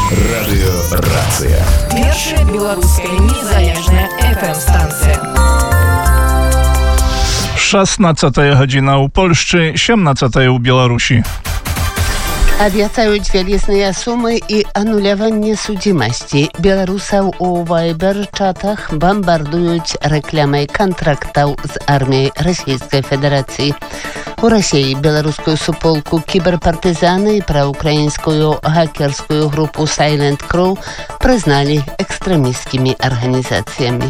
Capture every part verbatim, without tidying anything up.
Радыёрацыя. Першая беларуская незалежная эф эм-станцыя. шестнадцатая гадзіна ў Польшчы, сямнадцатая ў Беларусі. Абяцаюць вялізныя сумы і ануляванне судзімасці. Беларусаў у вайбер-чатах бамбардуюць рэкламай кантрактаў з арміяй Расійскай Федэрацыі. У Расіі беларускую суполку кіберпартызаны і праўкраінскую хакерскую групу Silent Crow прызналі экстрэмісцкімі арганізацыямі.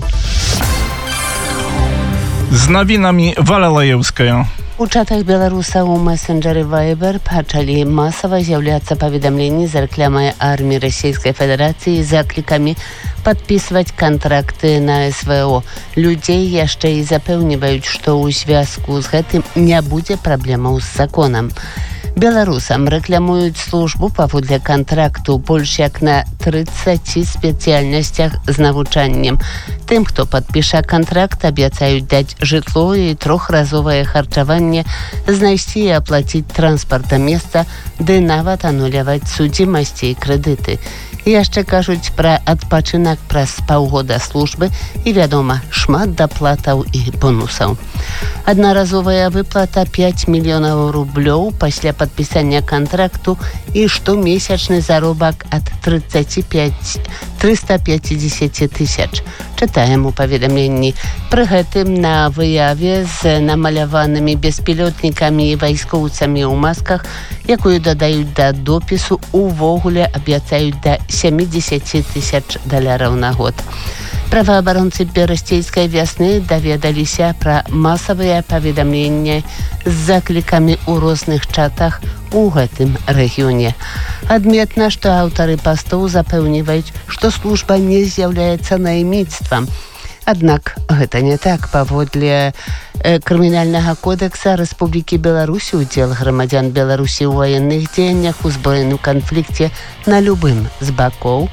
З навінамі Валалаеўская. У чатах беларусаў у месенджеры Viber пачалі масава з'яўляцца паведамленні з рэкламай арміі Расійскай Федэрацыі з заклікамі падпісваць кантракты на эс вэ о. Людзей яшчэ і запэўніваюць, што ў звязку з гэтым не будзе праблемаў з законам. Беларусам рэкламуюць службу паводле кантракту больш як на трыццаці спецыяльнасцях з навучаннем. Тым, хто падпіша кантракт, абяцаюць даць жытло і трохразовае харчаванне, знайсці і аплаціць транспарта месца, ды нават ануляваць судзімасці і крэдыты. Яшчэ кажуць пра адпачынак праз паўгода службы і, вядома, шмат даплатаў і бонусаў. Аднаразовая выплата пяць мільёнаў рублёў пасля падпісання кантракту і штомесячны заробак ад трыццаці пяці трыста пяцьдзесят тысяч. Чытаем у паведамленні. Пры гэтым на выяве з намаляванымі беспілотнікамі і вайскоўцамі ў масках, якую дадаюць да допісу, увогуле абяцаюць да сямдзесят тысяч даляраў на год. Праваабаронцы берасцейскай вясны даведаліся пра масавыя паведамленні з заклікамі ў розных чатах у гэтым рэгіёне. Адметна, што аўтары пастоў запэўніваюць, што служба не з'яўляецца найміцтвам. Аднак гэта не так. Паводле э, крымінальнага кодекса Рэспублікі Беларусь удзел грамадзян Беларусі ў ваенных дзеяннях у збройным канфлікце на любым з бакоў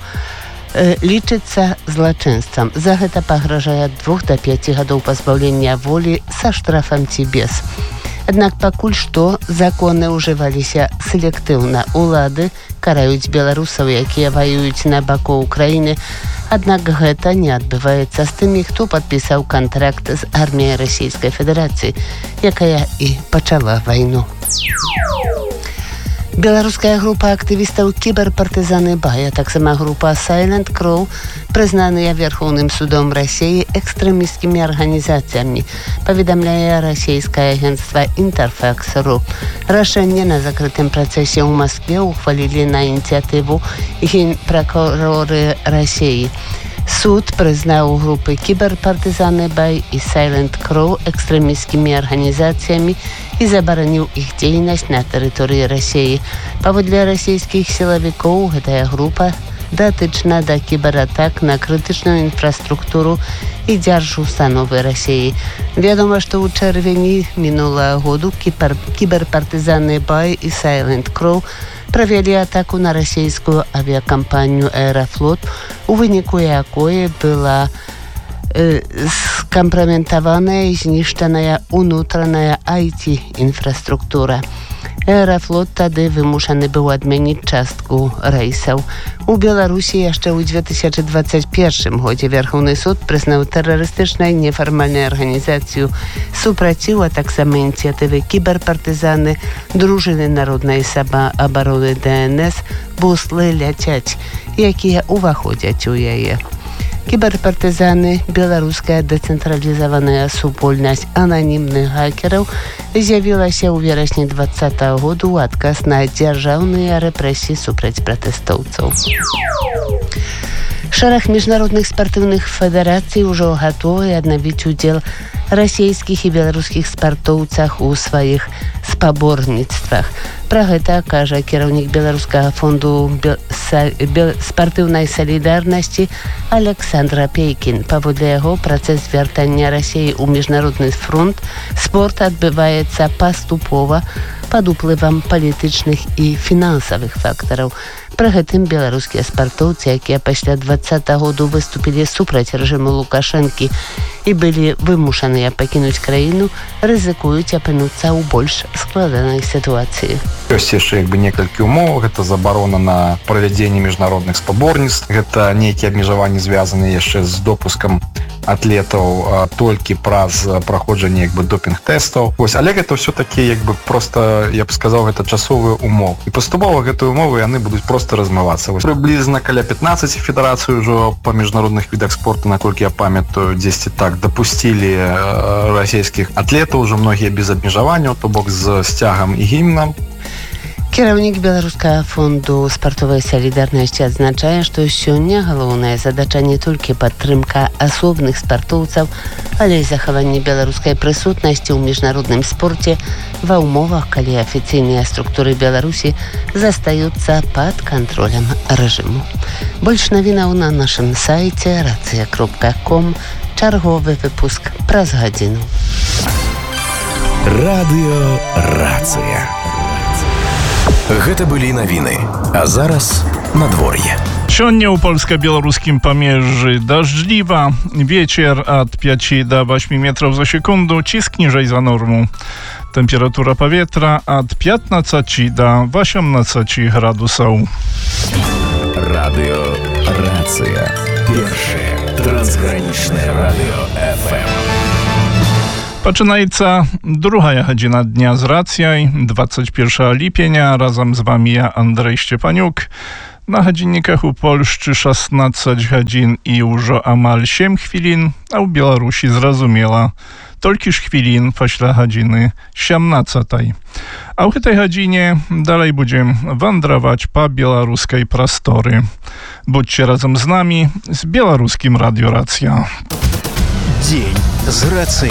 э, лічыцца злачынствам. За гэта пагражае ад двух да пяці гадоў пазбаўлення волі са штрафам ці без. Аднак пакуль што законы ўжываліся селектыўна. Улады караюць беларусаў, якія ваююць на баку Украіны. Аднак гэта не адбываецца з тымі, хто падпісаў кантракт з арміяй Расійскай Федэрацыі, якая і пачала вайну. Беларуская група актывістаў кіберпартызаны Бай, а таксама група Silent Crow прызнаныя Верхоўным судом Расіі экстрэмісцкімі арганізацыямі, паведамляе расійскае агенцтва Interfax.ru. Рашэнне на закрытым працэсе ў Маскве ухвалілі на ініцыятыву генпракуроры Расіі. Суд прызнаў групы кіберпартызаны Бай і Silent Crow экстрэмісцкімі арганізацыямі і забараніў іх дзейнасць на тэрыторыі Расіі. Паводле расійскіх сілавікоў, гэтая група датычна да кібератак на крытычную інфраструктуру і дзяржустановы Расіі. Вядома, што ў чэрвені мінулага году кібер, кіберпартызаны Бай і Silent Crow правялі атаку на расійскую авіакампанію «Аэрофлот», у выніку якой была э, скампраметаваная і знішчаная унутраная ай ти-інфраструктура. «Аэрофлот» тады вымушаны быў адмяніць частку рэйсаў. У Беларусі яшчэ ў две тысячы дваццаць першым годзе Верхоўны суд прызнаў тэрарыстычнай нефармальнай арганізацыю супраціў, а таксама ініцыятывы кіберпартызаны дружыны народнай самаабароны дэ эн эс «Буслы ляцяць», якія ўваходзяць у яе. Кіберпартызаны, беларуская дэцэнтралізаваная супольнасць ананімных хакераў, з'явілася ў верасні дваццатага году ў адказ на дзяржаўныя рэпрэсіі супраць пратэстоўцаў. Шэраг міжнародных спартыўных федэрацый ужо гатовы аднавіць удзел расійскіх і беларускіх спартоўцах у сваіх спаборніцтвах. Пра гэта кажа кіраўнік беларускага фонду бел... са... бел... спартыўнай салідарнасці Александра Пейкін. Паводле яго, працэс вяртання Расіі ў міжнародны фронт спорт адбываецца паступова пад уплывам палітычных і фінансавых фактараў. Пры гэтым беларускія спартоўцы, якія пасля дваццатага году выступілі супраць рэжыму Лукашэнкі і былі вымушаныя пакінуць краіну, рызыкуюць апынуцца ў больш складанай сітуацыі. Ёсць яшчэ як бы некалькі умоў. Гэта забарона на правядзенне міжнародных спаборніцтв, гэта нейкія абмежаванні звязаныя яшчэ з допускам атлетаў толькі праз праходжанне як бы допінг-тэстаў. Вось, але гэта ўсё-такі як бы просто, я б сказаў, гэта часовыя умовы. І паступова гэтыя умовы яны будуць просто размывацца. Вось, прыблізна каля пятнаццаць федэрацый ужо па міжнародных відах спорту, наколькі я памятаю, дзесьці так дапусцілі расійскіх атлетаў, ужо многія без абмежаванняў, то бок з сцягам і гімнам. Кіраўнік Беларускага фонду спартовай салідарнасці адзначае, што сёння галоўная задача не толькі падтрымка асобных спартоўцаў, але і захаванне беларускай прысутнасці ў міжнародным спорце ва ўмовах, калі афіцыйныя структуры Беларусі застаюцца пад кантролем рэжыму. Больш навінаў на нашым сайце рацыя кропка ком. Чарговы выпуск праз гадзіну. Радыё Рацыя. Гэта былі навіны, а зараз надвор'е. Сёння ў польска-беларускім памежжы дажджліва, вецер ад пяці да васьмі метраў за секунду, ціск ніжэй за норму. Тэмпература паветра ад пятнаццаці да васямнаццаці градусаў. Радыё Рацыя. Першае трансгранічнае радыё эф эм. Пачынаецца другая гадзіна дня з рацыяй, двадцять першага ліпеня. Разам з вами я, Андрей Szczepaniuk. На гадзінніках у Польшчы шаснаццаць гадзін і ўжо амаль сем хвілін, а ў Беларусі, зразумела, толькі ж хвілін пасля гадзіны сямнаццатай. А ў гэтай гадзіне далей будзем вандраваць па беларускай прасторы. Будьце разам з намі, з беларускім радыё Рацыя. Дзень з рацыяй.